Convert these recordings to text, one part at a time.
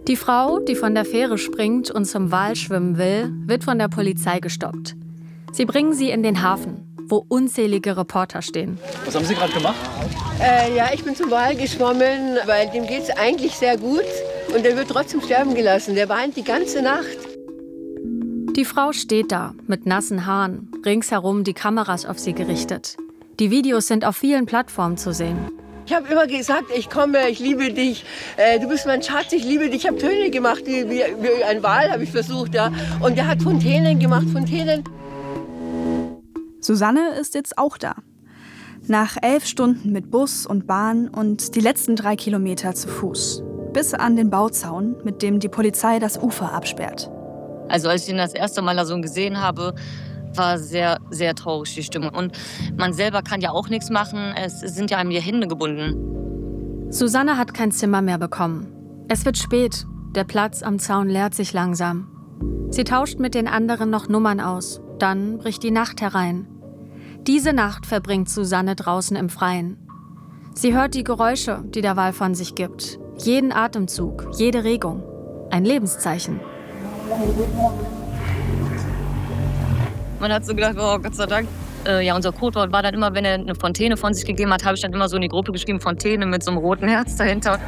Die Frau, die von der Fähre springt und zum Wal schwimmen will, wird von der Polizei gestoppt. Sie bringen sie in den Hafen, wo unzählige Reporter stehen. Was haben Sie gerade gemacht? Ja, ich bin zum Wal geschwommen, weil dem geht es eigentlich sehr gut. Und der wird trotzdem sterben gelassen. Der weint die ganze Nacht. Die Frau steht da, mit nassen Haaren, ringsherum die Kameras auf sie gerichtet. Die Videos sind auf vielen Plattformen zu sehen. Ich habe immer gesagt, ich komme, ich liebe dich, du bist mein Schatz, ich liebe dich. Ich habe Töne gemacht, wie ein Wal habe ich versucht. Ja. Und der hat Fontänen gemacht, Fontänen. Susanne ist jetzt auch da. Nach 11 Stunden mit Bus und Bahn und die letzten 3 Kilometer zu Fuß. Bis an den Bauzaun, mit dem die Polizei das Ufer absperrt. Also als ich ihn das erste Mal da so gesehen habe, war sehr, sehr traurig die Stimmung. Und man selber kann ja auch nichts machen, es sind ja einem die Hände gebunden. Susanne hat kein Zimmer mehr bekommen. Es wird spät, der Platz am Zaun leert sich langsam. Sie tauscht mit den anderen noch Nummern aus, dann bricht die Nacht herein. Diese Nacht verbringt Susanne draußen im Freien. Sie hört die Geräusche, die der Wal von sich gibt. Jeden Atemzug, jede Regung. Ein Lebenszeichen. Man hat so gedacht, oh Gott sei Dank. Ja, unser Codewort war dann immer, wenn er eine Fontäne von sich gegeben hat, habe ich dann immer so in die Gruppe geschrieben, Fontäne mit so einem roten Herz dahinter.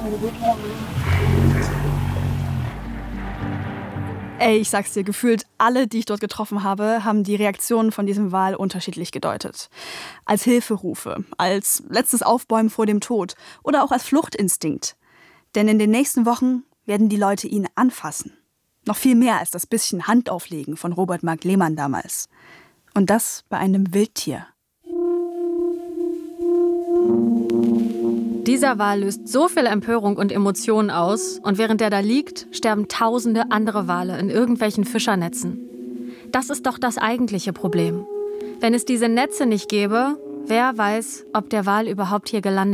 Ey, ich sag's dir, gefühlt alle, die ich dort getroffen habe, haben die Reaktionen von diesem Wal unterschiedlich gedeutet. Als Hilferufe, als letztes Aufbäumen vor dem Tod oder auch als Fluchtinstinkt. Denn in den nächsten Wochen werden die Leute ihn anfassen. Noch viel mehr als das bisschen Handauflegen von Robert Mark Lehmann damals. Und das bei einem Wildtier. Dieser Wal löst so viel Empörung und Emotionen aus und während er da liegt, sterben tausende andere Wale in irgendwelchen Fischernetzen. Das ist doch das eigentliche Problem. Wenn es diese Netze nicht gäbe, wer weiß, ob der Wal überhaupt hier gelandet wäre.